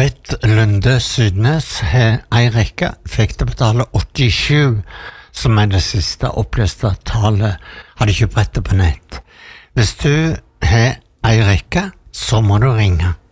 Britt Lunde Sydnes har ei rekke, fikk det på tallet 87, som det siste oppløste tallet. Har du ikke brettet på nett? Hvis du har ei rekke, så må du ringe.